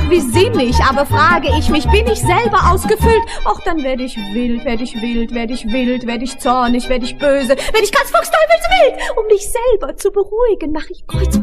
ach wie sinnig, aber frage ich mich, bin ich selber ausgefüllt? Och, dann werd ich wild, werd ich wild, werd ich wild, werd ich zornig, werd ich böse, werd ich ganz fuchsteufelswild. Um mich selber zu beruhigen, mach ich Kreuz